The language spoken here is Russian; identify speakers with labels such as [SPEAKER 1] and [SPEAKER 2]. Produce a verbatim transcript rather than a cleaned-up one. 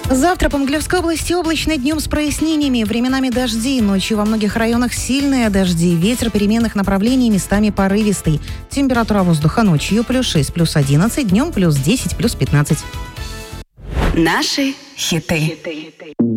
[SPEAKER 1] Завтра по Могилевской области облачно, днем с прояснениями, временами дожди. Ночью во многих районах сильные дожди. Ветер переменных направлений, местами порывистый. Температура воздуха ночью плюс шесть, плюс одиннадцать, днем плюс десять, плюс пятнадцать.
[SPEAKER 2] Наши хиты.